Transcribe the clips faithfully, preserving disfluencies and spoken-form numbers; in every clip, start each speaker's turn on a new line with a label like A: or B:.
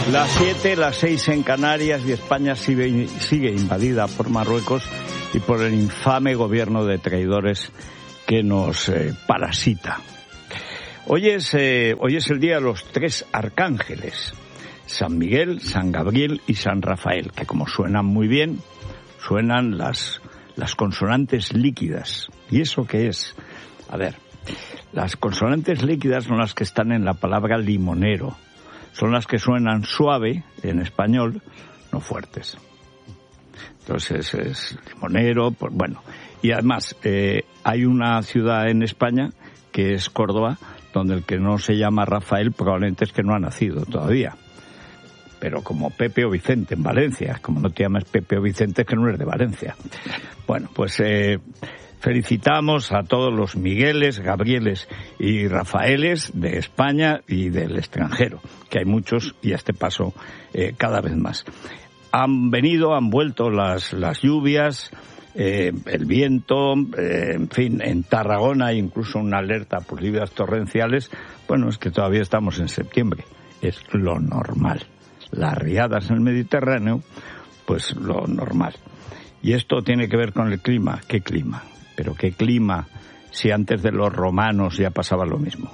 A: Las siete, las seis en Canarias, y España sigue, sigue invadida por Marruecos y por el infame gobierno de traidores que nos eh, parasita. Hoy es, eh, hoy es el día de los tres arcángeles, San Miguel, San Gabriel y San Rafael, que como suenan muy bien, suenan las, las consonantes líquidas. ¿Y eso qué es? A ver, las consonantes líquidas son las que están en la palabra limonero. Son las que suenan suave en español, no fuertes. Entonces es limonero, pues bueno. Y además eh, hay una ciudad en España que es Córdoba, donde el que no se llama Rafael probablemente es que no ha nacido todavía. Pero como Pepe o Vicente en Valencia, como no te llamas Pepe o Vicente es que no eres de Valencia. Bueno, pues eh, felicitamos a todos los Migueles, Gabrieles y Rafaeles de España y del extranjero, que hay muchos y a este paso eh, cada vez más. Han venido, han vuelto las, las lluvias, eh, el viento, eh, en fin, en Tarragona hay incluso una alerta por lluvias torrenciales. Bueno, es que todavía estamos en septiembre, es lo normal. Las riadas en el Mediterráneo, pues lo normal. Y esto tiene que ver con el clima. ¿Qué clima? Pero qué clima si antes de los romanos ya pasaba lo mismo.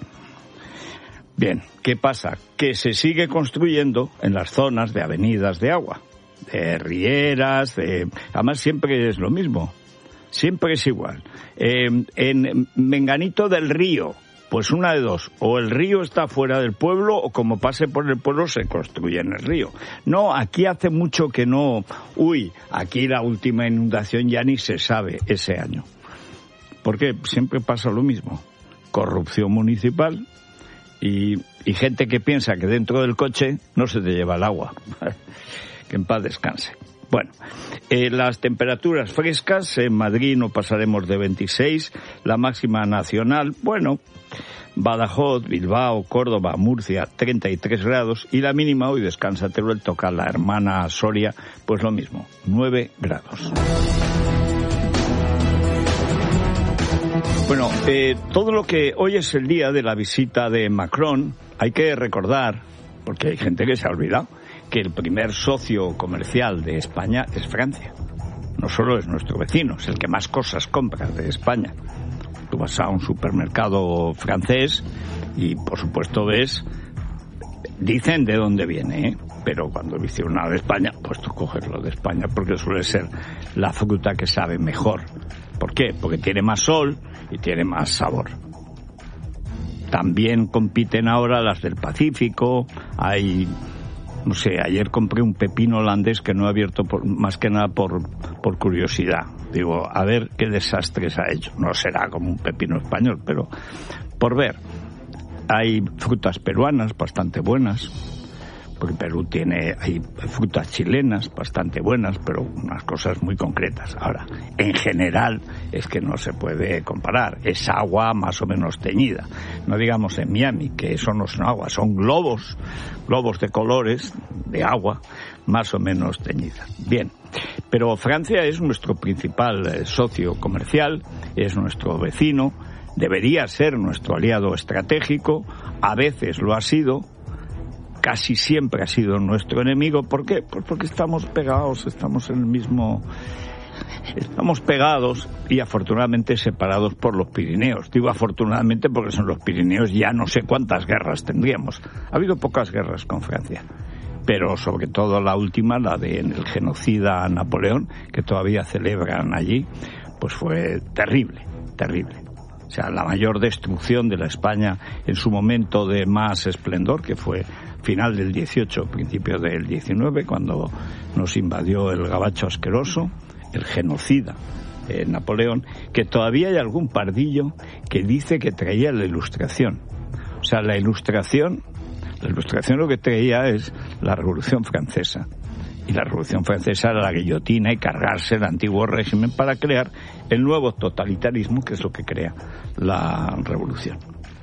A: Bien, ¿qué pasa? Que se sigue construyendo en las zonas de avenidas de agua, de rieras, de... además siempre es lo mismo, siempre es igual. Eh, en Menganito del Río, pues una de dos, o el río está fuera del pueblo o como pase por el pueblo se construye en el río. No, aquí hace mucho que no, uy, aquí la última inundación ya ni se sabe ese año. Porque siempre pasa lo mismo, corrupción municipal y, y gente que piensa que dentro del coche no se te lleva el agua. Que en paz descanse. Bueno, eh, las temperaturas frescas, en Madrid no pasaremos de veintiséis, la máxima nacional, bueno, Badajoz, Bilbao, Córdoba, Murcia, treinta y tres grados, y la mínima hoy descansa Teruel, toca la hermana Soria, pues lo mismo, nueve grados. Bueno, eh, todo lo que hoy es el día de la visita de Macron, hay que recordar, porque hay gente que se ha olvidado, que el primer socio comercial de España es Francia. No solo es nuestro vecino, es el que más cosas compra de España. Tú vas a un supermercado francés y, por supuesto, ves, dicen de dónde viene, ¿eh? Pero cuando dice una de España, pues tú coges lo de España porque suele ser la fruta que sabe mejor. ¿Por qué? Porque tiene más sol y tiene más sabor. También compiten ahora las del Pacífico, hay... No sé, ayer compré un pepino holandés que no he abierto por, más que nada por, por curiosidad. Digo, a ver qué desastres ha hecho. No será como un pepino español, pero por ver. Hay frutas peruanas bastante buenas, porque Perú tiene, hay frutas chilenas bastante buenas, pero unas cosas muy concretas. Ahora, en general, es que no se puede comparar. Es agua más o menos teñida. No digamos en Miami, que eso no son agua, son globos, globos de colores, de agua, más o menos teñida. Bien, pero Francia es nuestro principal eh, socio comercial, es nuestro vecino, debería ser nuestro aliado estratégico, a veces lo ha sido, casi siempre ha sido nuestro enemigo. ¿Por qué? Pues porque estamos pegados, estamos en el mismo... Estamos pegados y afortunadamente separados por los Pirineos. Digo afortunadamente porque son los Pirineos, ya no sé cuántas guerras tendríamos. Ha habido pocas guerras con Francia, pero sobre todo la última, la de el genocida Napoleón, que todavía celebran allí, pues fue terrible, terrible. O sea, la mayor destrucción de la España en su momento de más esplendor, que fue final del dieciocho, principio del diecinueve, cuando nos invadió el gabacho asqueroso, el genocida eh, Napoleón, que todavía hay algún pardillo que dice que traía la Ilustración. O sea, la Ilustración, la Ilustración lo que traía es la Revolución Francesa. Y la Revolución Francesa era la guillotina y cargarse el antiguo régimen para crear el nuevo totalitarismo, que es lo que crea la Revolución.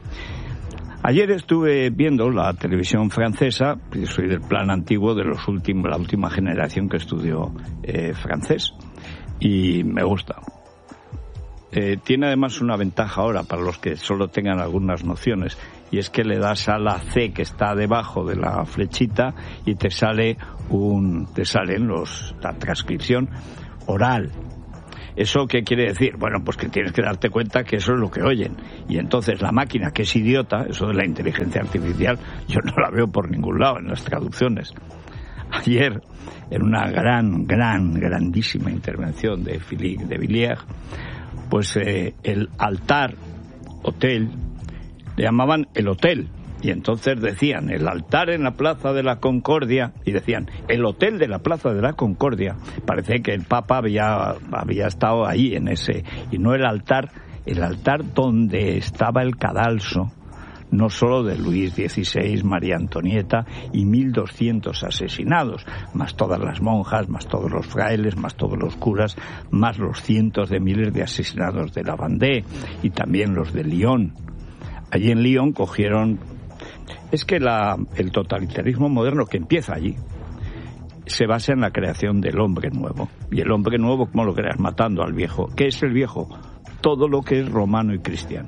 A: Ayer estuve viendo la televisión francesa, yo soy del plan antiguo de los últimos, la última generación que estudió eh, francés, y me gusta. Eh, tiene además una ventaja ahora para los que solo tengan algunas nociones. y es que le das a la C que está debajo de la flechita y te sale un, te salen los, la transcripción oral. ¿Eso qué quiere decir? Bueno, pues que tienes que darte cuenta que eso es lo que oyen. Y entonces la máquina, que es idiota, eso de la inteligencia artificial, yo no la veo por ningún lado en las traducciones. Ayer, en una gran, gran, grandísima intervención de Philippe de Villiers, pues eh, el altar, hotel, le llamaban el hotel. Y entonces decían, el altar en la Plaza de la Concordia, y decían, el hotel de la Plaza de la Concordia. Parece que el Papa había, había estado ahí en ese, y no el altar, el altar donde estaba el cadalso, no solo de Luis dieciséis, María Antonieta y mil doscientos asesinados, más todas las monjas, más todos los frailes, más todos los curas, más los cientos de miles de asesinados de la Vendée y también los de Lyon. Allí en Lyon cogieron... Es que la, el totalitarismo moderno que empieza allí se basa en la creación del hombre nuevo. Y el hombre nuevo, ¿cómo lo creas? Matando al viejo. ¿Qué es el viejo? Todo lo que es romano y cristiano.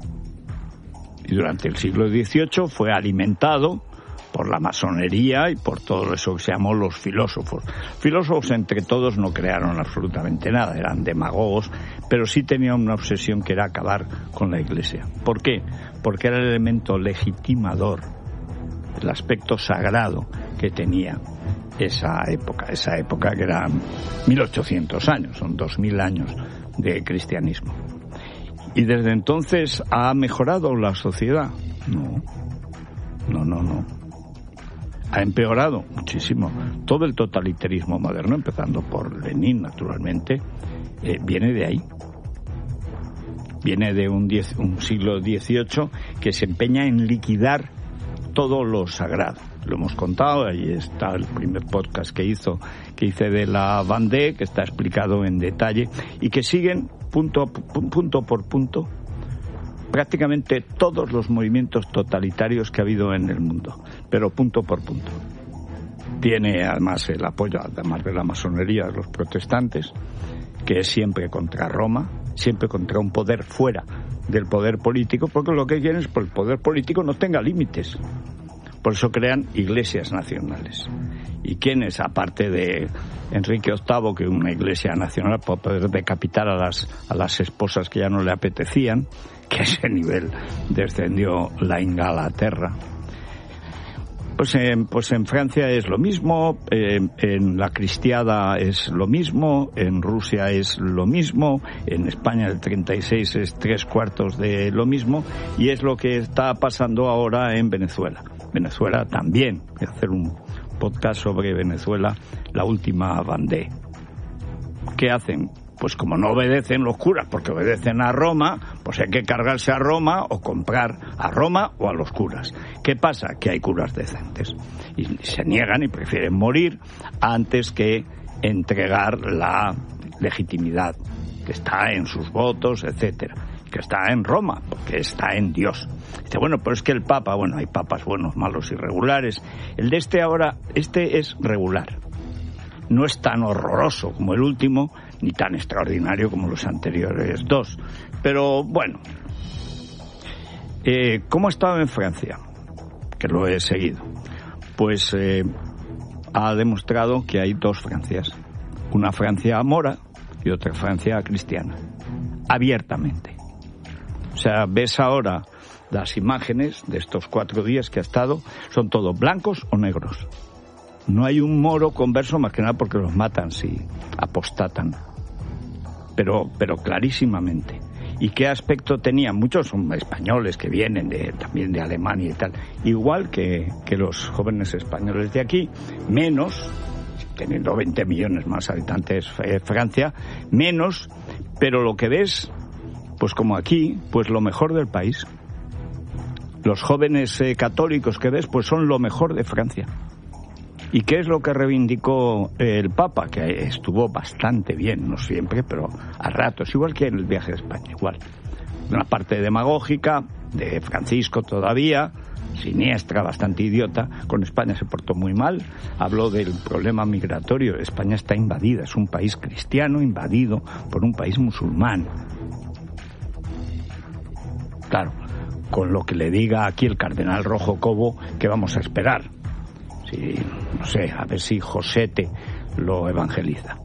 A: Y durante el siglo dieciocho fue alimentado por la masonería y por todo eso que se llamó los filósofos. Filósofos entre todos no crearon absolutamente nada, eran demagogos, pero sí tenían una obsesión que era acabar con la Iglesia. ¿Por qué? Porque era el elemento legitimador, el aspecto sagrado que tenía esa época, esa época que eran mil ochocientos años, son dos mil años de cristianismo. ¿Y desde entonces ha mejorado la sociedad? No, no, no, no. Ha empeorado muchísimo. Todo el totalitarismo moderno, empezando por Lenin, naturalmente, eh, viene de ahí. Viene de un, diez, un siglo dieciocho que se empeña en liquidar todo lo sagrado. Lo hemos contado, ahí está el primer podcast que hizo, que hice de la Vendée, que está explicado en detalle, y que siguen punto, punto por punto prácticamente todos los movimientos totalitarios que ha habido en el mundo, pero punto por punto. Tiene además el apoyo, además de la masonería, de los protestantes, que es siempre contra Roma, siempre contra un poder fuera del poder político, porque lo que quieren es que el poder político no tenga límites. Por eso crean iglesias nacionales. ¿Y quiénes, aparte de Enrique octavo, que una iglesia nacional para poder decapitar a las, a las esposas que ya no le apetecían, que a ese nivel descendió la Inglaterra? Pues en, pues en Francia es lo mismo, eh, en la cristiada es lo mismo, en Rusia es lo mismo, en España el treinta y seis es tres cuartos de lo mismo, y es lo que está pasando ahora en Venezuela. Venezuela también, voy a hacer un podcast sobre Venezuela, la última Vendée. ¿Qué hacen? Pues como no obedecen los curas, porque obedecen a Roma, pues hay que cargarse a Roma o comprar a Roma o a los curas. ¿Qué pasa? Que hay curas decentes. Y se niegan y prefieren morir antes que entregar la legitimidad que está en sus votos, etcétera, que está en Roma, porque está en Dios. Dice, bueno, pero es que el Papa, bueno, hay papas buenos, malos y regulares. El de este ahora, este es regular. No es tan horroroso como el último, ni tan extraordinario como los anteriores dos. Pero bueno, eh, ¿cómo ha estado en Francia? Que lo he seguido. Pues eh, ha demostrado que hay dos Francias. Una Francia mora y otra Francia cristiana. Abiertamente. O sea, ves ahora las imágenes de estos cuatro días que ha estado, son todos blancos o negros. No hay un moro converso, más que nada porque los matan si apostatan. Pero, pero clarísimamente. ¿Y qué aspecto tenían? Muchos son españoles que vienen de, también de Alemania y tal. Igual que, que los jóvenes españoles de aquí, menos, teniendo veinte millones más habitantes eh, Francia, menos, pero lo que ves, pues como aquí, pues lo mejor del país. Los jóvenes eh, católicos que ves, pues son lo mejor de Francia. ¿Y qué es lo que reivindicó el Papa? Que estuvo bastante bien, no siempre, pero a ratos, igual que en el viaje de España, igual. Una parte demagógica, de Francisco todavía, siniestra, bastante idiota. Con España se portó muy mal. Habló del problema migratorio. España está invadida, es un país cristiano invadido por un país musulmán. Claro, con lo que le diga aquí el cardenal Rojo Cobo, ¿qué vamos a esperar? Si, no sé, a ver si Josete lo evangeliza.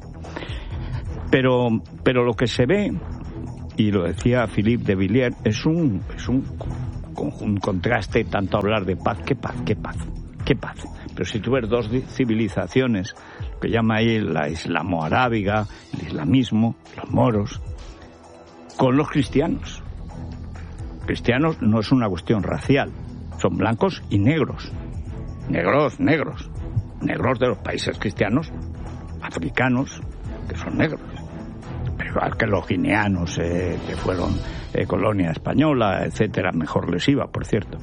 A: Pero, pero lo que se ve, y lo decía Philippe de Villiers, es un, es un, un contraste, tanto hablar de paz, qué paz, qué paz, qué paz. Pero si tú ves dos civilizaciones, que llama ahí la islamo-arábiga, el islamismo, los moros, con los cristianos. Cristianos no es una cuestión racial, son blancos y negros. Negros, negros. Negros de los países cristianos, africanos, que son negros. Pero igual que los guineanos, eh, que fueron eh, colonia española, etcétera, mejor les iba, por cierto.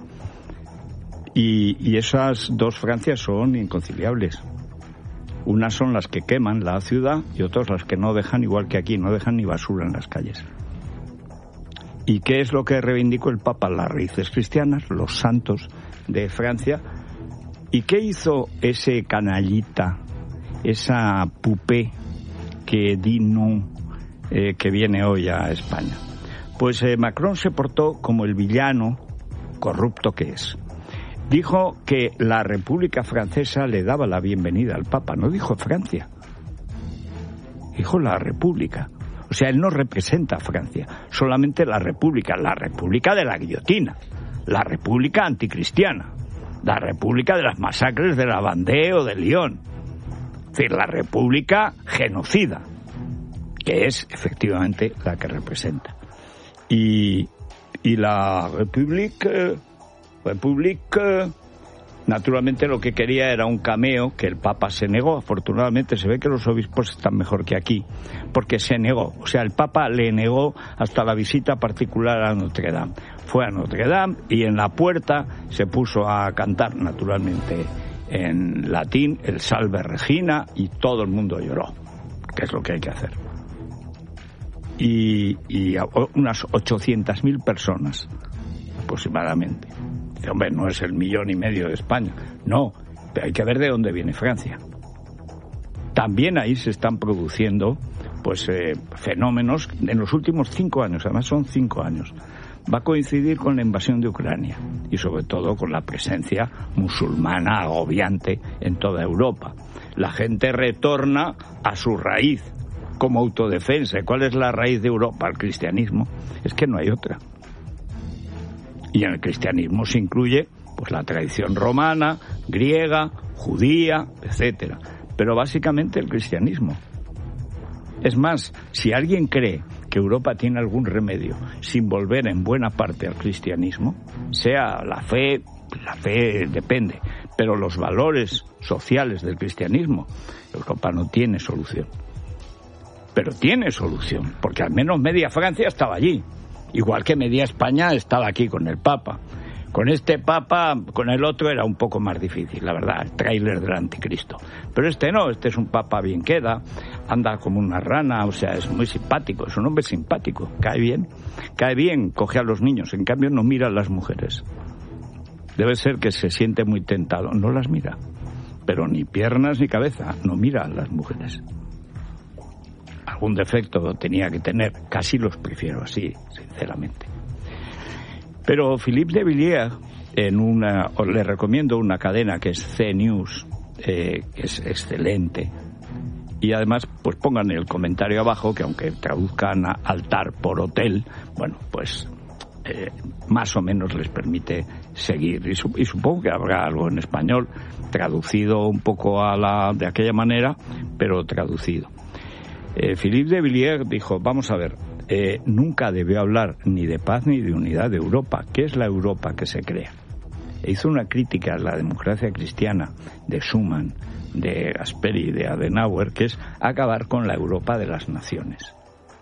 A: Y, y esas dos Francias son inconciliables. Unas son las que queman la ciudad y otras las que no dejan, igual que aquí, no dejan ni basura en las calles. ¿Y qué es lo que reivindicó el Papa? Las raíces cristianas, los santos de Francia. ¿Y qué hizo ese canallita, esa pupé que Dino, eh, que viene hoy a España? Pues eh, Macron se portó como el villano corrupto que es. Dijo que la República Francesa le daba la bienvenida al Papa, no dijo Francia, dijo la República. O sea, él no representa a Francia, solamente la República, la República de la guillotina, la República anticristiana, la República de las masacres de la Vendée o de Lyon, es decir, la República genocida, que es efectivamente la que representa. Y, y la República... República, naturalmente lo que quería era un cameo, que el Papa se negó. Afortunadamente se ve que los obispos están mejor que aquí, porque se negó. O sea, el Papa le negó hasta la visita particular a Notre Dame. Fue a Notre Dame y en la puerta se puso a cantar, naturalmente, en latín, el Salve Regina, y todo el mundo lloró, que es lo que hay que hacer. Y, y unas ochocientas mil personas, aproximadamente. Dice, hombre, no es el millón y medio de España. No, pero hay que ver de dónde viene Francia. También ahí se están produciendo pues eh, fenómenos en los últimos cinco años, además son cinco años. Va a coincidir con la invasión de Ucrania y sobre todo con la presencia musulmana agobiante en toda Europa. La gente retorna a su raíz como autodefensa. ¿Cuál es la raíz de Europa? El cristianismo. Es que no hay otra. Y en el cristianismo se incluye pues la tradición romana, griega, judía, etcétera. Pero básicamente el cristianismo. Es más, si alguien cree que Europa tiene algún remedio sin volver en buena parte al cristianismo, sea la fe, la fe depende, pero los valores sociales del cristianismo, Europa no tiene solución. Pero tiene solución, porque al menos media Francia estaba allí. Igual que media España estaba aquí con el Papa. Con este Papa, con el otro era un poco más difícil, la verdad, el tráiler del anticristo. Pero este no, este es un Papa bien queda, anda como una rana, o sea, es muy simpático, es un hombre simpático, cae bien, cae bien, coge a los niños, en cambio no mira a las mujeres. Debe ser que se siente muy tentado, no las mira, pero ni piernas ni cabeza, no mira a las mujeres. Algún defecto tenía que tener, casi los prefiero así, sinceramente. Pero Philippe de Villiers, en una, le recomiendo una cadena que es C News, eh, que es excelente, y además pues pongan el comentario abajo, que aunque traduzcan a altar por hotel, bueno, pues eh, más o menos les permite seguir, y, su, y supongo que habrá algo en español, traducido un poco a la de aquella manera, pero traducido. Eh, Philippe de Villiers dijo, vamos a ver, eh, nunca debió hablar ni de paz ni de unidad de Europa. ¿Qué es la Europa que se crea? E hizo una crítica a la democracia cristiana de Schuman, de Gasperi, de Adenauer, que es acabar con la Europa de las naciones.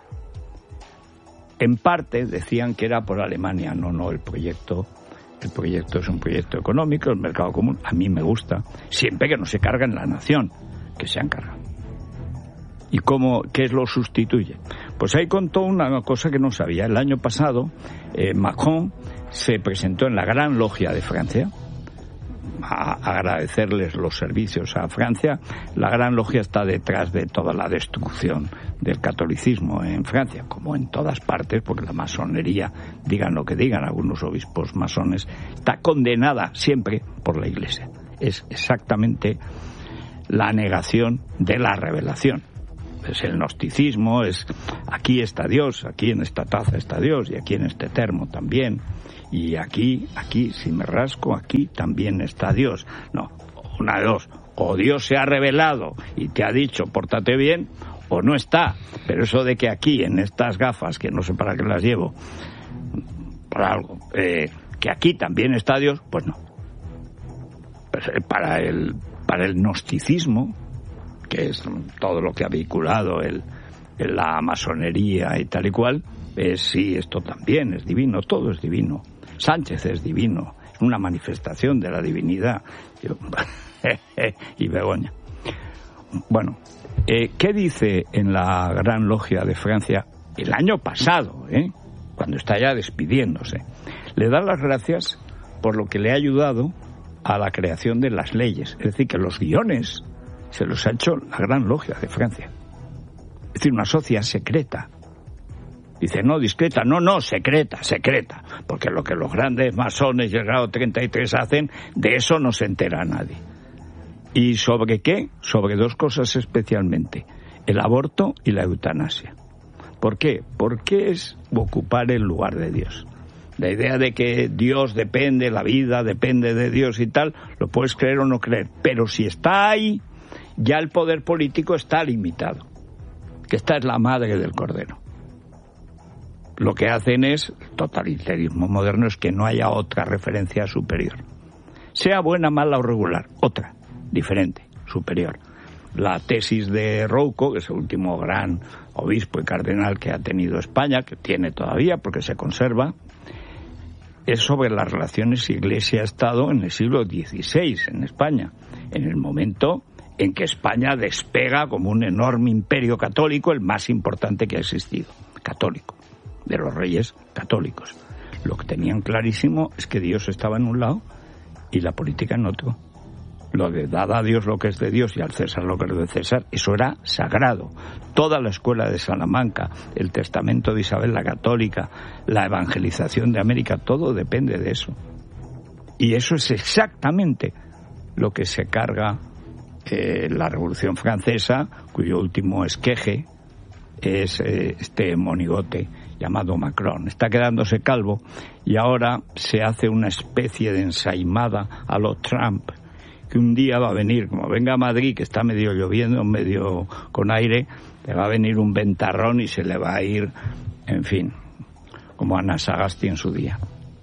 A: En parte decían que era por Alemania. No, no, el proyecto, el proyecto es un proyecto económico, el mercado común, a mí me gusta, siempre que no se carga en la nación, que se han cargado. ¿Y cómo, qué lo sustituye? Pues ahí contó una cosa que no sabía. El año pasado, eh, Macron se presentó en la Gran Logia de Francia, a agradecerles los servicios a Francia. La Gran Logia está detrás de toda la destrucción del catolicismo en Francia, como en todas partes, porque la masonería, digan lo que digan algunos obispos masones, está condenada siempre por la Iglesia. Es exactamente la negación de la revelación. Es el gnosticismo, es aquí está Dios, aquí en esta taza está Dios, y aquí en este termo también, y aquí, aquí, si me rasco, aquí también está Dios. No, una de dos, o Dios se ha revelado y te ha dicho pórtate bien, o no está. Pero eso de que aquí, en estas gafas, que no sé para qué las llevo, por algo, eh, que aquí también está Dios, pues no. Pues, eh, para el, para el gnosticismo, que es todo lo que ha vinculado el, el, la masonería y tal y cual, es sí, esto también es divino, todo es divino. Sánchez es divino, es una manifestación de la divinidad. Yo, y Begoña. Bueno, eh, ¿qué dice en la Gran Logia de Francia el año pasado, eh, cuando está ya despidiéndose? Le da las gracias por lo que le ha ayudado a la creación de las leyes. Es decir, que los guiones se los ha hecho la Gran Logia de Francia. Es decir, una sociedad secreta. Dice, no, discreta, no, no, secreta, secreta. Porque lo que los grandes masones y el grado treinta y tres hacen, de eso no se entera nadie. ¿Y sobre qué? Sobre dos cosas especialmente. El aborto y la eutanasia. ¿Por qué? Porque es ocupar el lugar de Dios. La idea de que Dios depende, la vida depende de Dios y tal, lo puedes creer o no creer. Pero si está ahí, ya el poder político está limitado. Que esta es la madre del cordero. Lo que hacen es, el totalitarismo moderno, es que no haya otra referencia superior. Sea buena, mala o regular, otra, diferente, superior. La tesis de Rouco, que es el último gran obispo y cardenal que ha tenido España, que tiene todavía porque se conserva, es sobre las relaciones Iglesia-Estado en el siglo dieciséis en España, en el momento en que España despega como un enorme imperio católico, el más importante que ha existido, católico, de los reyes católicos. Lo que tenían clarísimo es que Dios estaba en un lado y la política en otro. Lo de dar a Dios lo que es de Dios y al César lo que es de César, eso era sagrado. Toda la escuela de Salamanca, el testamento de Isabel la Católica, la evangelización de América, todo depende de eso. Y eso es exactamente lo que se carga eh, la Revolución Francesa, cuyo último esqueje es eh, este monigote llamado Macron. Está quedándose calvo y ahora se hace una especie de ensaimada a lo Trump, que un día va a venir, como venga a Madrid, que está medio lloviendo, medio con aire, le va a venir un ventarrón y se le va a ir, en fin, como a Ana Sagasti en su día.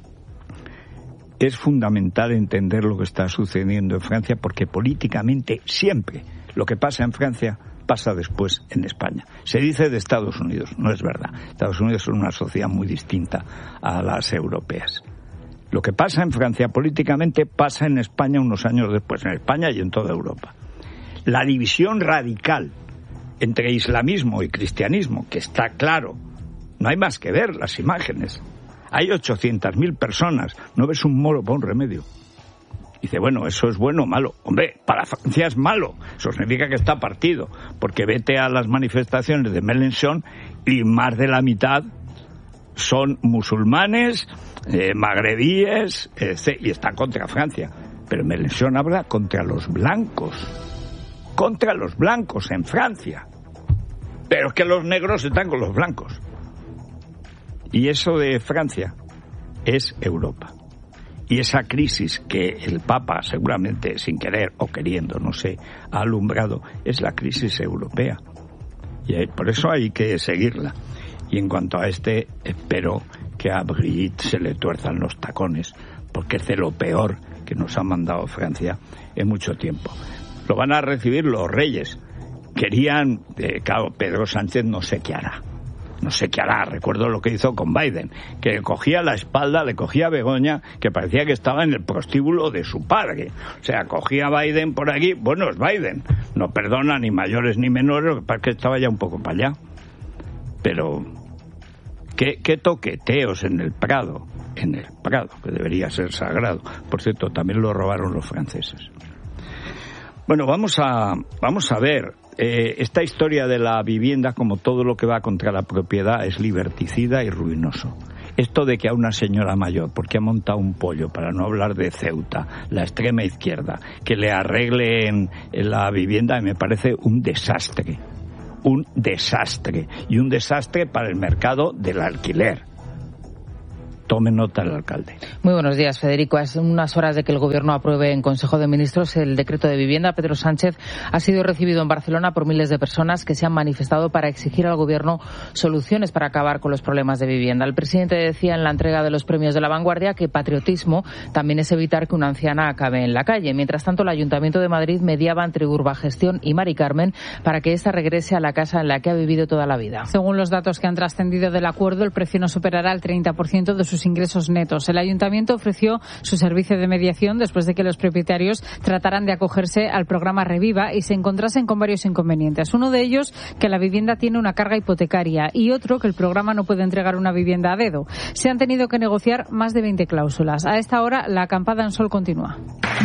A: Es fundamental entender lo que está sucediendo en Francia, porque políticamente siempre lo que pasa en Francia pasa después en España. Se dice de Estados Unidos, no es verdad. Estados Unidos es una sociedad muy distinta a las europeas. Lo que pasa en Francia políticamente pasa en España unos años después, en España y en toda Europa. La división radical entre islamismo y cristianismo, que está claro, no hay más que ver las imágenes. Hay ochocientas mil personas, no ves un moro para un remedio. Dice, bueno, ¿eso es bueno o malo? Hombre, para Francia es malo. Eso significa que está partido. Porque vete a las manifestaciones de Mélenchon y más de la mitad son musulmanes, eh, magrebíes, eh, y están contra Francia. Pero Mélenchon habla contra los blancos. Contra los blancos en Francia. Pero es que los negros están con los blancos. Y eso de Francia es Europa. Y esa crisis que el Papa, seguramente sin querer o queriendo, no sé, ha alumbrado, es la crisis europea. Y por eso hay que seguirla. Y en cuanto a este, espero que a Brigitte se le tuerzan los tacones, porque es de lo peor que nos ha mandado Francia en mucho tiempo. Lo van a recibir los reyes. Querían, eh, claro, Pedro Sánchez no sé qué hará. No sé qué hará, recuerdo lo que hizo con Biden, que le cogía la espalda, le cogía a Begoña, que parecía que estaba en el prostíbulo de su padre. O sea, cogía a Biden por aquí, bueno, es Biden, no perdona ni mayores ni menores, lo que pasa es que estaba ya un poco para allá. Pero ¿Qué, qué toqueteos en el Prado? En el Prado, que debería ser sagrado. Por cierto, también lo robaron los franceses. Bueno, vamos a, vamos a ver. Eh, esta historia de la vivienda, como todo lo que va contra la propiedad, es liberticida y ruinoso. Esto de que a una señora mayor, porque ha montado un pollo, para no hablar de Ceuta, la extrema izquierda, que le arreglen la vivienda, me parece un desastre. Un desastre. Y un desastre para el mercado del alquiler. Tome nota el alcalde.
B: Muy buenos días, Federico. Hace unas horas de que el Gobierno apruebe en Consejo de Ministros el decreto de vivienda, Pedro Sánchez ha sido recibido en Barcelona por miles de personas que se han manifestado para exigir al Gobierno soluciones para acabar con los problemas de vivienda. El presidente decía en la entrega de los premios de La Vanguardia que patriotismo también es evitar que una anciana acabe en la calle. Mientras tanto, el Ayuntamiento de Madrid mediaba entre Urbagestión y Mari Carmen para que ésta regrese a la casa en la que ha vivido toda la vida.
C: Según los datos que han trascendido del acuerdo, el precio no superará el treinta por ciento de sus ingresos netos. El Ayuntamiento ofreció su servicio de mediación después de que los propietarios trataran de acogerse al programa Reviva y se encontrasen con varios inconvenientes. Uno de ellos, que la vivienda tiene una carga hipotecaria, y otro, que el programa no puede entregar una vivienda a dedo. Se han tenido que negociar más de veinte cláusulas. A esta hora, la acampada en Sol continúa.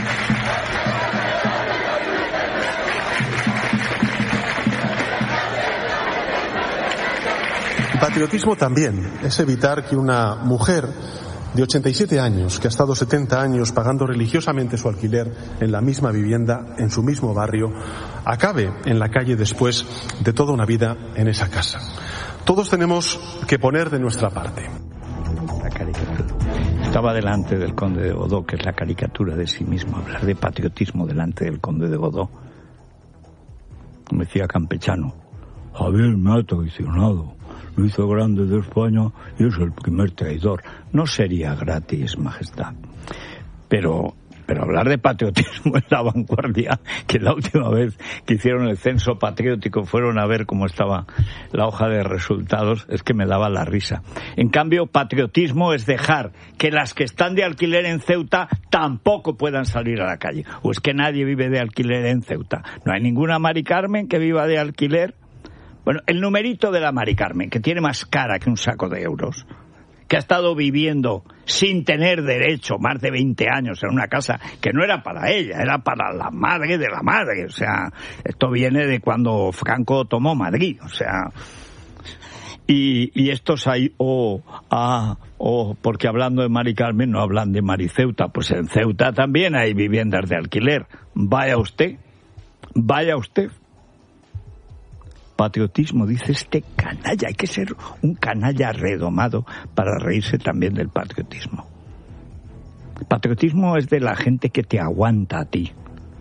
D: Patriotismo también es evitar que una mujer de ochenta y siete años, que ha estado setenta años pagando religiosamente su alquiler en la misma vivienda, en su mismo barrio, acabe en la calle después de toda una vida en esa casa. Todos tenemos que poner de nuestra parte.
A: La caricatura. Estaba delante del conde de Godó, que es la caricatura de sí mismo. Hablar de patriotismo delante del conde de Godó. Como decía Campechano, Javier me ha traicionado. Lo hizo grande de España y es el primer traidor. No sería gratis, Majestad. Pero, pero hablar de patriotismo en La Vanguardia, que la última vez que hicieron el censo patriótico fueron a ver cómo estaba la hoja de resultados, es que me daba la risa. En cambio, patriotismo es dejar que las que están de alquiler en Ceuta tampoco puedan salir a la calle. O es que nadie vive de alquiler en Ceuta. No hay ninguna Mari Carmen que viva de alquiler. Bueno, el numerito de la Mari Carmen, que tiene más cara que un saco de euros, que ha estado viviendo sin tener derecho más de veinte años en una casa que no era para ella, era para la madre de la madre. O sea, esto viene de cuando Franco tomó Madrid. O sea, y, y estos hay, o, oh, ah, o, oh, porque hablando de Mari Carmen no hablan de Mari Ceuta. Pues en Ceuta también hay viviendas de alquiler. Vaya usted, vaya usted. Patriotismo, dice este canalla. Hay que ser un canalla redomado para reírse también del patriotismo. El patriotismo es de la gente que te aguanta a ti.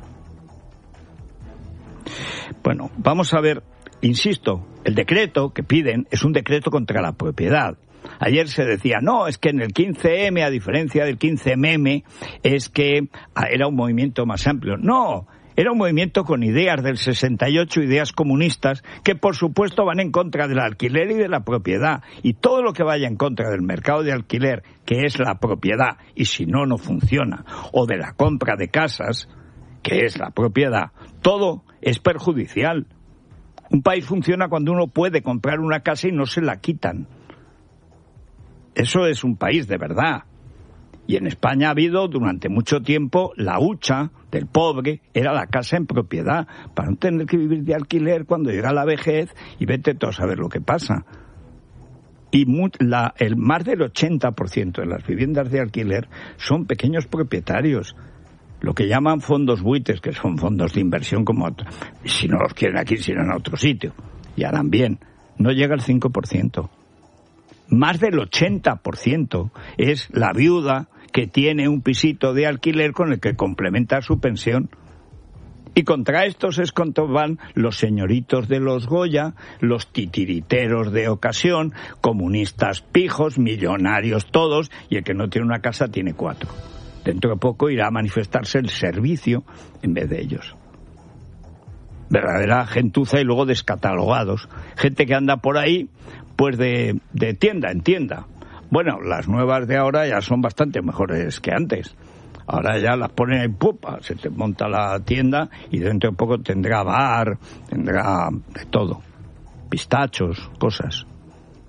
A: Bueno, vamos a ver, insisto, el decreto que piden es un decreto contra la propiedad. Ayer se decía, no, es que en el quince eme, a diferencia del quince eme, es que era un movimiento más amplio. No, era un movimiento con ideas del sesenta y ocho, ideas comunistas, que por supuesto van en contra del alquiler y de la propiedad. Y todo lo que vaya en contra del mercado de alquiler, que es la propiedad, y si no, no funciona, o de la compra de casas, que es la propiedad, todo es perjudicial. Un país funciona cuando uno puede comprar una casa y no se la quitan. Eso es un país de verdad. Y en España ha habido durante mucho tiempo la hucha del pobre, era la casa en propiedad, para no tener que vivir de alquiler cuando llega la vejez y vete tú a saber lo que pasa. Y mu- la, el más del ochenta por ciento de las viviendas de alquiler son pequeños propietarios, lo que llaman fondos buitres, que son fondos de inversión como otros. Y si no los quieren aquí, si no en otro sitio, y harán bien. No llega al cinco por ciento. Más del ochenta por ciento es la viuda que tiene un pisito de alquiler con el que complementa su pensión. Y contra estos es contra van los señoritos de los Goya, los titiriteros de ocasión, comunistas pijos, millonarios todos, y el que no tiene una casa tiene cuatro. Dentro de poco irá a manifestarse el servicio en vez de ellos. Verdadera gentuza y luego descatalogados. Gente que anda por ahí, pues de, de tienda en tienda. Bueno, las nuevas de ahora ya son bastante mejores que antes. Ahora ya las ponen en pupa, se te monta la tienda y dentro de poco tendrá bar, tendrá de todo. Pistachos, cosas.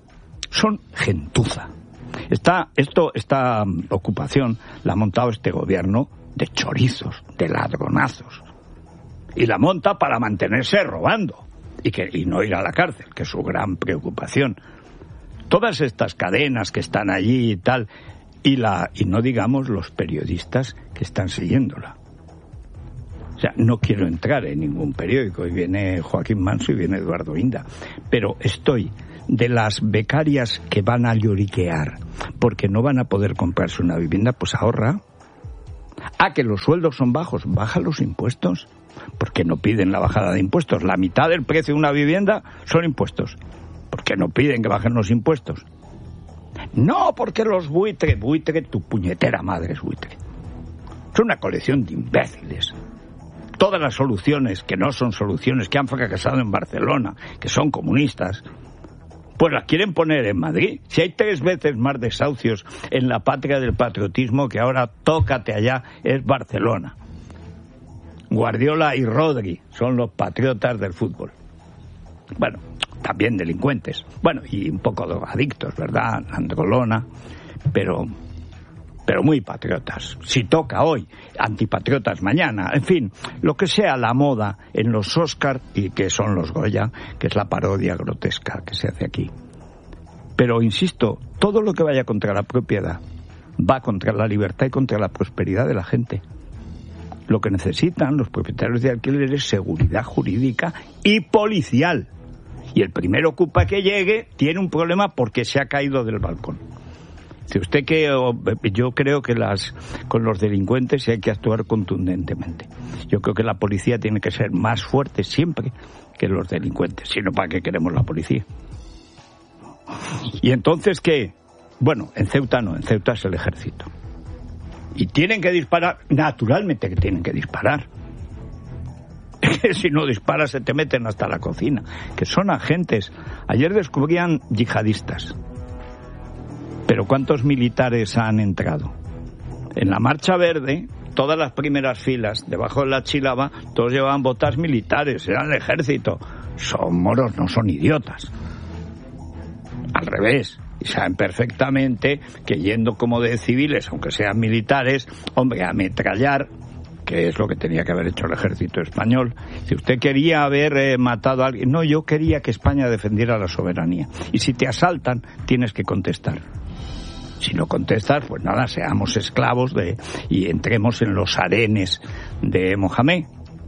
A: son gentuza. Está, esto, esta ocupación la ha montado este gobierno de chorizos, de ladronazos. Y la monta para mantenerse robando y, que, y no ir a la cárcel, que es su gran preocupación. Todas estas cadenas que están allí y tal, y, la, y no digamos los periodistas que están siguiéndola. O sea, no quiero entrar en ningún periódico, y viene Joaquín Manso y viene Eduardo Inda, pero estoy de las becarias que van a lloriquear porque no van a poder comprarse una vivienda, pues ahorra. Ah, que los sueldos son bajos, baja los impuestos, porque no piden la bajada de impuestos. La mitad del precio de una vivienda son impuestos, porque no piden que bajen los impuestos. No, porque los buitre, buitre, tu puñetera madre es buitre. Es una colección de imbéciles. Todas las soluciones que no son soluciones, que han fracasado en Barcelona, que son comunistas, pues las quieren poner en Madrid. Si hay tres veces más desahucios en la patria del patriotismo, que ahora tócate allá, es Barcelona. Guardiola y Rodri son los patriotas del fútbol. Bueno, también delincuentes. Bueno, y un poco drogadictos, ¿verdad? Androlona, pero... pero muy patriotas. Si toca hoy, antipatriotas mañana, en fin, lo que sea la moda en los Oscar, y que son los Goya, que es la parodia grotesca que se hace aquí. Pero, insisto, todo lo que vaya contra la propiedad va contra la libertad y contra la prosperidad de la gente. Lo que necesitan los propietarios de alquiler es seguridad jurídica y policial. Y el primer ocupa que llegue tiene un problema porque se ha caído del balcón. Si usted que yo creo que las con los delincuentes hay que actuar contundentemente. Yo creo que la policía tiene que ser más fuerte siempre que los delincuentes, sino para qué queremos la policía. Y entonces ¿qué? Bueno, en Ceuta no, en Ceuta es el ejército. Y tienen que disparar, naturalmente que tienen que disparar. Si no disparas se te meten hasta la cocina, que son agentes. Ayer descubrían yihadistas. Pero ¿cuántos militares han entrado? En la Marcha Verde, todas las primeras filas, debajo de la chilaba, todos llevaban botas militares, eran el ejército. Son moros, no son idiotas. Al revés, y saben perfectamente que yendo como de civiles, aunque sean militares, hombre, a ametrallar, que es lo que tenía que haber hecho el ejército español. Si usted quería haber eh, matado a alguien... No, yo quería que España defendiera la soberanía. Y si te asaltan, tienes que contestar. Si no contestas, pues nada, seamos esclavos de y entremos en los harenes de Mohamed.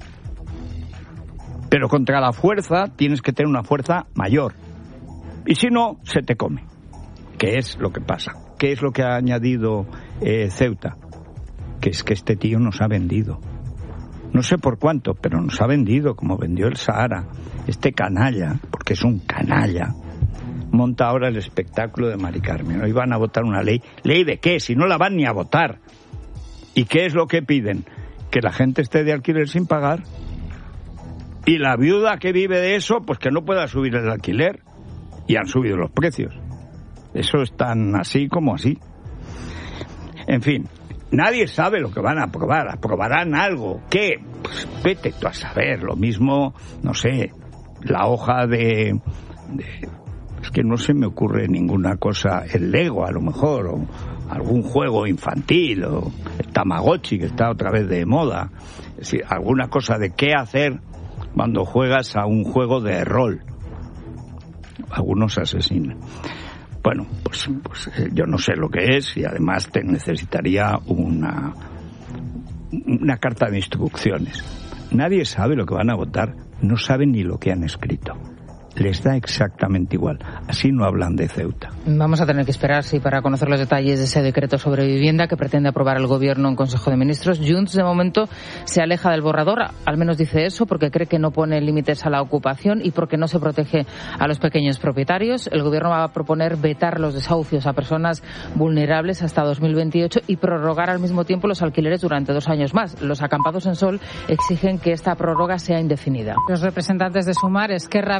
A: Pero contra la fuerza tienes que tener una fuerza mayor. Y si no, se te come. ¿Qué es lo que pasa? ¿Qué es lo que ha añadido eh, Ceuta? Que es que este tío nos ha vendido. No sé por cuánto, pero nos ha vendido como vendió el Sahara. Este canalla, porque es un canalla, monta ahora el espectáculo de Mari Carmen. Hoy van a votar una ley. ¿Ley de qué? Si no la van ni a votar. ¿Y qué es lo que piden? Que la gente esté de alquiler sin pagar. Y la viuda que vive de eso, pues que no pueda subir el alquiler. Y han subido los precios. Eso es tan así como así. En fin, nadie sabe lo que van a aprobar. Aprobarán algo. ¿Qué? Pues vete tú a saber. Lo mismo, no sé, la hoja de... de es que no se me ocurre ninguna cosa, el Lego a lo mejor, o algún juego infantil, o el Tamagotchi que está otra vez de moda. Es decir, alguna cosa de qué hacer cuando juegas a un juego de rol. Algunos asesinan. Bueno, pues, pues yo no sé lo que es y además te necesitaría una, una carta de instrucciones. Nadie sabe lo que van a votar, no saben ni lo que han escrito. Les da exactamente igual. Así no hablan de Ceuta.
B: Vamos a tener que esperar, sí, para conocer los detalles de ese decreto sobre vivienda que pretende aprobar el Gobierno en Consejo de Ministros. Junts, de momento, se aleja del borrador, al menos dice eso, porque cree que no pone límites a la ocupación y porque no se protege a los pequeños propietarios. El Gobierno va a proponer vetar los desahucios a personas vulnerables hasta dos mil veintiocho y prorrogar al mismo tiempo los alquileres durante dos años más. Los acampados en Sol exigen que esta prórroga sea indefinida.
C: Los representantes de Sumar, Esquerra, Bildu,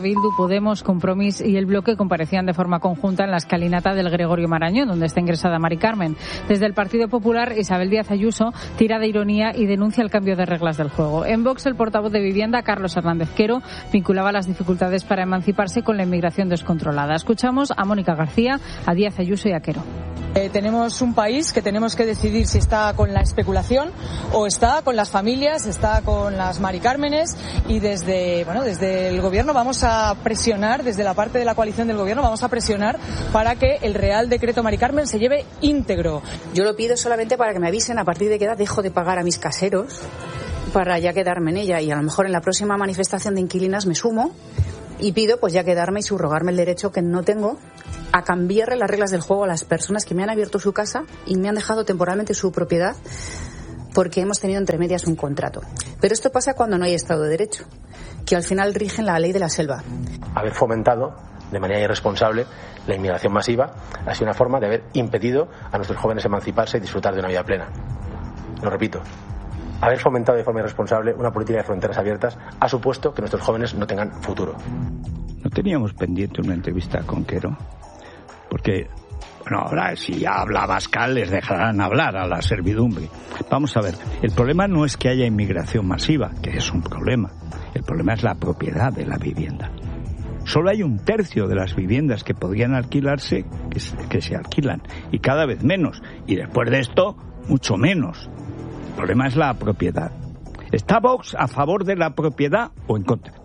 C: Podemos, Compromís y El Bloque comparecían de forma conjunta en la escalinata del Gregorio Marañón, donde está ingresada Mari Carmen. Desde el Partido Popular, Isabel Díaz Ayuso tira de ironía y denuncia el cambio de reglas del juego. En Vox, el portavoz de Vivienda, Carlos Hernández Quero, vinculaba las dificultades para emanciparse con la inmigración descontrolada. Escuchamos a Mónica García, a Díaz Ayuso y a Quero.
E: Eh, tenemos un país que tenemos que decidir si está con la especulación o está con las familias, está con las Mari Cármenes, y desde, bueno, desde el gobierno vamos a presionar, desde la parte de la coalición del gobierno vamos a presionar para que el Real Decreto Mari Carmen se lleve íntegro.
F: Yo lo pido solamente para que me avisen a partir de qué edad dejo de pagar a mis caseros para ya quedarme en ella, y a lo mejor en la próxima manifestación de inquilinas me sumo y pido pues ya quedarme y subrogarme el derecho que no tengo a cambiarle las reglas del juego a las personas que me han abierto su casa y me han dejado temporalmente su propiedad porque hemos tenido entre medias un contrato. Pero esto pasa cuando no hay Estado de Derecho, que al final rigen la ley de la selva.
G: Haber fomentado de manera irresponsable la inmigración masiva ha sido una forma de haber impedido a nuestros jóvenes emanciparse y disfrutar de una vida plena. Lo repito. Haber fomentado de forma irresponsable una política de fronteras abiertas ha supuesto que nuestros jóvenes no tengan futuro.
A: ¿No teníamos pendiente una entrevista con Quero? Porque, bueno, ahora si ya habla Abascal les dejarán hablar a la servidumbre. Vamos a ver, el problema no es que haya inmigración masiva, que es un problema. El problema es la propiedad de la vivienda. Solo hay un tercio de las viviendas que podrían alquilarse que se, que se alquilan, y cada vez menos. Y después de esto, mucho menos. El problema es la propiedad. ¿Está Vox a favor de la propiedad o en contra?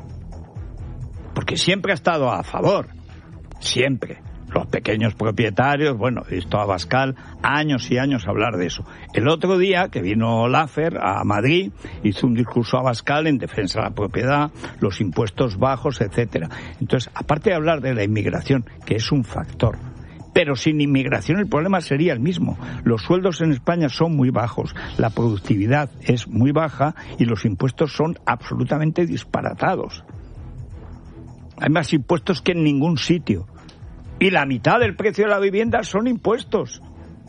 A: Porque siempre ha estado a favor. Siempre. Los pequeños propietarios, bueno, he visto a Abascal años y años hablar de eso. El otro día que vino Laffer a Madrid, hizo un discurso a Abascal en defensa de la propiedad, los impuestos bajos, etcétera. Entonces, aparte de hablar de la inmigración, que es un factor, pero sin inmigración el problema sería el mismo. Los sueldos en España son muy bajos, la productividad es muy baja y los impuestos son absolutamente disparatados. Hay más impuestos que en ningún sitio. Y la mitad del precio de la vivienda son impuestos.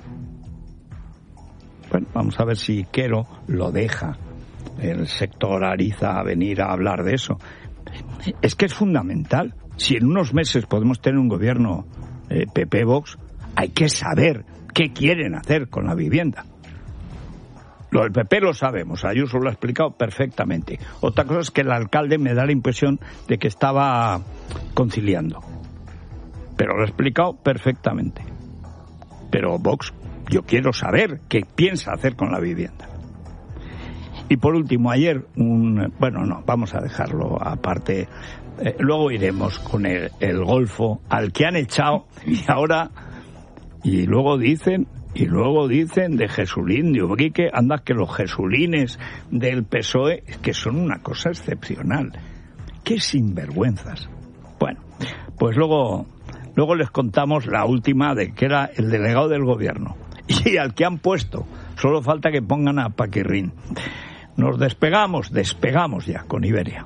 A: Bueno, vamos a ver si Quero lo deja el sector Ariza a venir a hablar de eso. Es que es fundamental. Si en unos meses podemos tener un gobierno eh, P P-Vox, hay que saber qué quieren hacer con la vivienda. Lo del P P lo sabemos, Ayuso lo ha explicado perfectamente. Otra cosa es que el alcalde me da la impresión de que estaba conciliando. Pero lo he explicado perfectamente. Pero Vox, yo quiero saber qué piensa hacer con la vivienda. Y por último, ayer, un bueno, no, vamos a dejarlo aparte. Eh, luego iremos con el, el Golfo, al que han echado, y ahora, y luego dicen, y luego dicen de Jesulín, de Ubrique, anda que los jesulines del P S O E, que son una cosa excepcional. ¡Qué sinvergüenzas! Bueno, pues luego... Luego les contamos la última, de que era el delegado del gobierno. Y al que han puesto, solo falta que pongan a Paquirrín. Nos despegamos, despegamos ya con Iberia.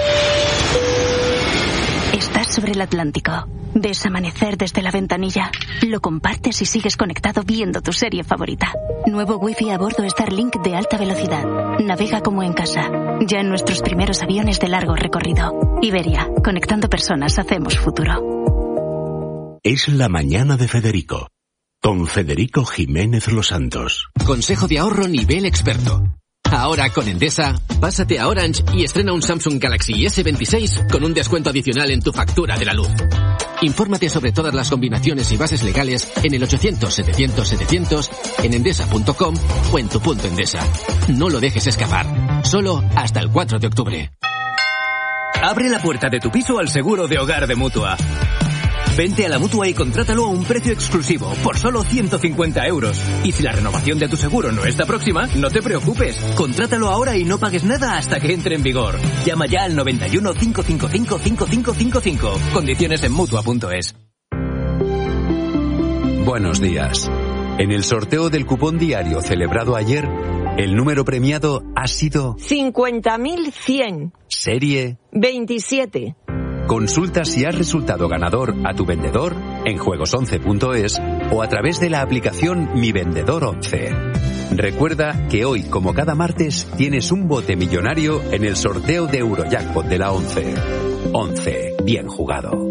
H: Estás sobre el Atlántico. Ves amanecer desde la ventanilla. Lo compartes y sigues conectado viendo tu serie favorita. Nuevo wifi a bordo Starlink de alta velocidad. Navega como en casa. Ya en nuestros primeros aviones de largo recorrido. Iberia, conectando personas hacemos futuro.
I: Es la mañana de Federico, con Federico Jiménez Los Santos.
J: Consejo de ahorro nivel experto. Ahora con Endesa, pásate a Orange y estrena un Samsung Galaxy ese veintiséis con un descuento adicional en tu factura de la luz. Infórmate sobre todas las combinaciones y bases legales en el ochocientos setecientos setecientos, en endesa punto com o en tu punto Endesa. No lo dejes escapar. Solo hasta el cuatro de octubre.
K: Abre la puerta de tu piso al seguro de hogar de Mutua. Vente a la Mutua y contrátalo a un precio exclusivo, por solo ciento cincuenta euros. Y si la renovación de tu seguro no está próxima, no te preocupes. Contrátalo ahora y no pagues nada hasta que entre en vigor. Llama ya al noventa y uno, cinco cinco cinco, cinco cinco cinco cinco. Condiciones en Mutua punto es.
I: Buenos días. En el sorteo del cupón diario celebrado ayer, el número premiado ha sido...
L: cincuenta mil cien.
I: Serie...
L: veintisiete.
I: Consulta si has resultado ganador a tu vendedor en juegos once punto es o a través de la aplicación Mi Vendedor once. Recuerda que hoy, como cada martes, tienes un bote millonario en el sorteo de Eurojackpot de la once. once. Bien jugado.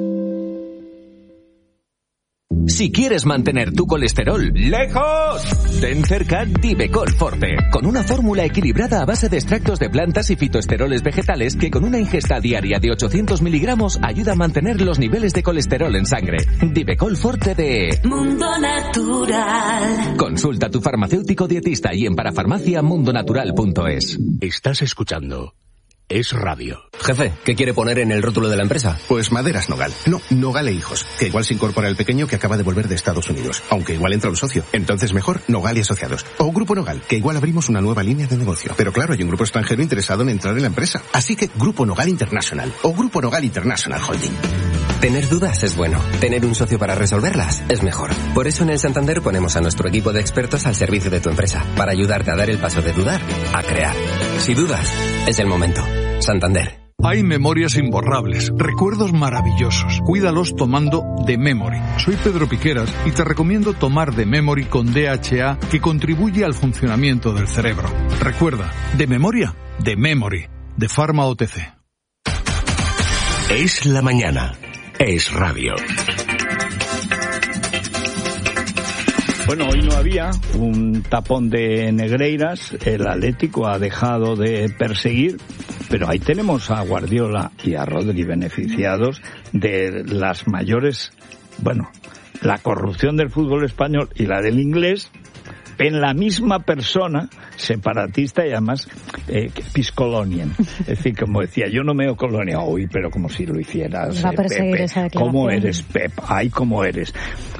K: Si quieres mantener tu colesterol lejos, ten cerca Divecol Forte, con una fórmula equilibrada a base de extractos de plantas y fitoesteroles vegetales que con una ingesta diaria de ochocientos miligramos ayuda a mantener los niveles de colesterol en sangre. Divecol Forte de
H: Mundo Natural.
K: Consulta a tu farmacéutico dietista y en parafarmacia mundonatural punto es.
M: Estás escuchando Es Radio.
N: Jefe, ¿qué quiere poner en el rótulo de la empresa?
O: Pues Maderas Nogal. No, Nogal e Hijos. Que igual se incorpora el pequeño que acaba de volver de Estados Unidos. Aunque igual entra un socio. Entonces mejor Nogal y Asociados. O Grupo Nogal, que igual abrimos una nueva línea de negocio. Pero claro, hay un grupo extranjero interesado en entrar en la empresa. Así que Grupo Nogal International. O Grupo Nogal International Holding.
N: Tener dudas es bueno. Tener un socio para resolverlas es mejor. Por eso en el Santander ponemos a nuestro equipo de expertos al servicio de tu empresa. Para ayudarte a dar el paso de dudar a crear. Si dudas, es el momento. Santander.
P: Hay memorias imborrables, recuerdos maravillosos. Cuídalos tomando The Memory. Soy Pedro Piqueras y te recomiendo tomar The Memory con D H A, que contribuye al funcionamiento del cerebro. Recuerda, de memoria, The Memory, de Pharma O T C.
M: Es la mañana. Es Radio.
A: Bueno, hoy no había un tapón de Negreiras, el Atlético ha dejado de perseguir, pero ahí tenemos a Guardiola y a Rodri beneficiados de las mayores, bueno, la corrupción del fútbol español y la del inglés, en la misma persona, separatista y además eh, piscolonian. Es decir, como decía, yo no meo colonia hoy, pero como si lo hicieras,
C: Va a perseguir
A: Pepe.
C: esa declaración.
A: ¿Cómo eres, Pep? Ay, ¿cómo eres?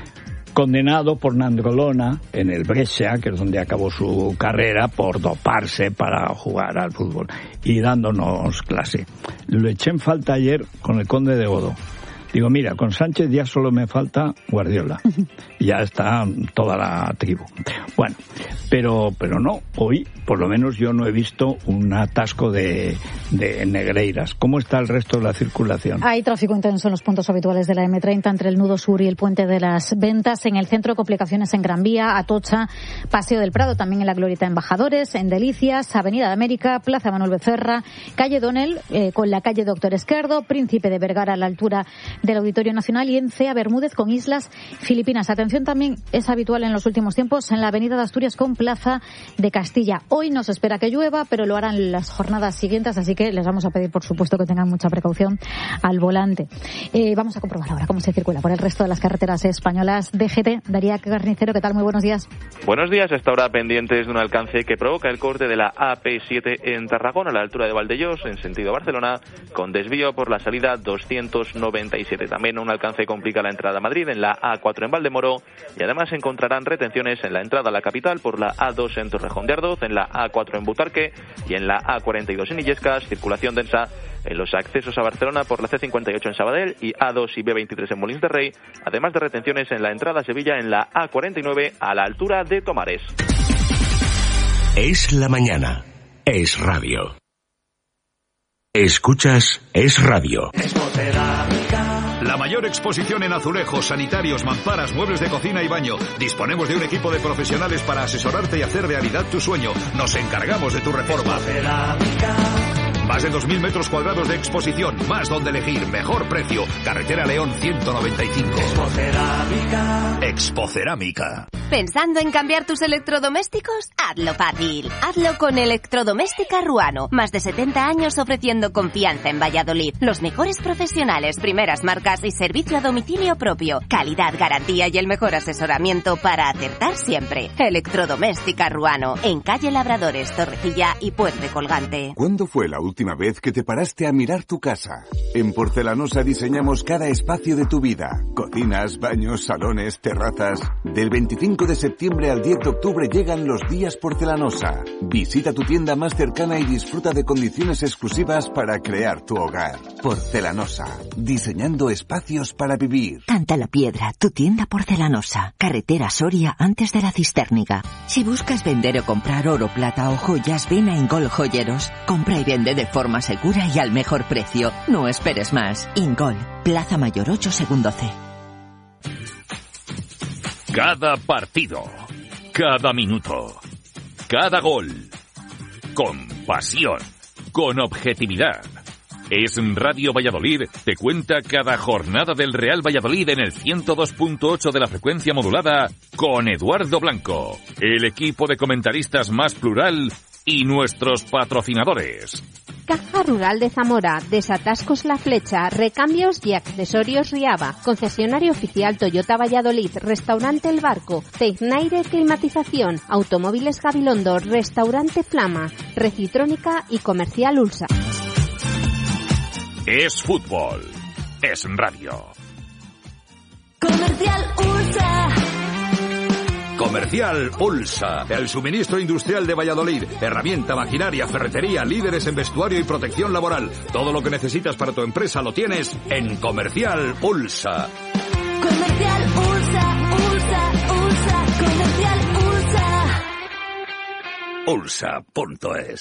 A: Condenado por Nandrolona en el Brescia, que es donde acabó su carrera, por doparse para jugar al fútbol y dándonos clase. Lo eché en falta ayer con el Conde de Godó. Digo, mira, con Sánchez ya solo me falta Guardiola. Y ya está toda la tribu. Bueno, pero pero no, hoy por lo menos yo no he visto un atasco de, de Negreiras. ¿Cómo está el resto de la circulación?
Q: Hay tráfico intenso en los puntos habituales de la eme treinta entre el nudo sur y el puente de las Ventas. En el centro, complicaciones en Gran Vía, Atocha, Paseo del Prado, también en la Glorieta Embajadores, en Delicias, Avenida de América, Plaza Manuel Becerra, calle Donel, eh, con la calle Doctor Esquerdo, Príncipe de Vergara a la altura del Auditorio Nacional y en Cea Bermúdez con Islas Filipinas. Atención, también es habitual en los últimos tiempos en la Avenida de Asturias con Plaza de Castilla. Hoy no se espera que llueva, pero lo harán las jornadas siguientes, así que les vamos a pedir, por supuesto, que tengan mucha precaución al volante. Eh, vamos a comprobar ahora cómo se circula por el resto de las carreteras españolas. D G T, Daría Carnicero, ¿qué tal? Muy buenos días.
R: Buenos días. Hasta ahora pendientes de un alcance que provoca el corte de la A P siete en Tarragona, a la altura de Valdellos, en sentido Barcelona, con desvío por la salida doscientos noventa y siete. También un alcance complica la entrada a Madrid en la A cuatro en Valdemoro y además encontrarán retenciones en la entrada a la capital por la A dos en Torrejón de Ardoz, en la A cuatro en Butarque y en la A cuarenta y dos en Illescas. Circulación densa en los accesos a Barcelona por la C cincuenta y ocho en Sabadell y A dos y B veintitrés en Molins de Rey, además de retenciones en la entrada a Sevilla en la A cuarenta y nueve a la altura de Tomares.
M: Es la mañana. Es Radio. Escuchas Es Radio.
S: La mayor exposición en azulejos, sanitarios, mamparas, muebles de cocina y baño. Disponemos de un equipo de profesionales para asesorarte y hacer realidad tu sueño. Nos encargamos de tu reforma. Más de dos mil metros cuadrados de exposición, más donde elegir, mejor precio. Carretera León ciento noventa y cinco. Expocerámica. Expocerámica.
T: ¿Pensando en cambiar tus electrodomésticos? Hazlo fácil. Hazlo con Electrodoméstica Ruano. Más de setenta años ofreciendo confianza en Valladolid. Los mejores profesionales, primeras marcas y servicio a domicilio propio. Calidad, garantía y el mejor asesoramiento para acertar siempre. Electrodoméstica Ruano. En calle Labradores, Torrecilla y Puente Colgante.
U: ¿Cuándo fue la última vez que te paraste a mirar tu casa? En Porcelanosa diseñamos cada espacio de tu vida. Cocinas, baños, salones, terrazas. Del veinticinco de septiembre al diez de octubre llegan los días Porcelanosa. Visita tu tienda más cercana y disfruta de condiciones exclusivas para crear tu hogar. Porcelanosa, diseñando espacios para vivir.
V: Canta la Piedra, tu tienda porcelanosa. Carretera Soria antes de la Cisterniga. Si buscas vender o comprar oro, plata o joyas, ven a Ingol Joyeros. Compra y vende de forma segura y al mejor precio. No esperes más. Ingol, Plaza Mayor ocho, segundo C.
W: Cada partido, cada minuto, cada gol, con pasión, con objetividad. Es Radio Valladolid te cuenta cada jornada del Real Valladolid en el ciento dos punto ocho de la frecuencia modulada con Eduardo Blanco, el equipo de comentaristas más plural y nuestros patrocinadores.
B: Caja Rural de Zamora, Desatascos La Flecha, Recambios y Accesorios Riava, Concesionario Oficial Toyota Valladolid, Restaurante El Barco, Tecnaire Climatización, Automóviles Gabilondo, Restaurante Flama, Recitrónica y Comercial Ulsa.
W: Es fútbol, es radio.
D: Comercial Ulsa.
S: Comercial Ulsa, el suministro industrial de Valladolid. Herramienta, maquinaria, ferretería, líderes en vestuario y protección laboral. Todo lo que necesitas para tu empresa lo tienes en Comercial Ulsa.
D: Comercial Ulsa, Ulsa, Ulsa, Comercial Ulsa.
S: Ulsa punto es.